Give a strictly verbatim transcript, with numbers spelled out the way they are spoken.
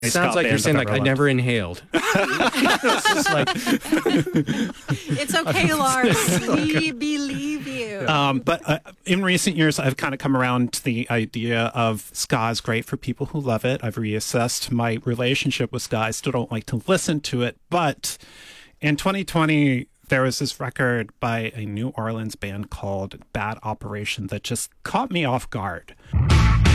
Sounds ska like you're band saying, I've like, I ever never inhaled. It's just like, It's okay, Lars. We believe you. Um, but uh, in recent years, I've kind of come around to the idea of ska is great for people who love it. I've reassessed my relationship with ska. I still don't like to listen to it. But in twenty twenty, there was this record by a New Orleans band called Bad Operation that just caught me off guard.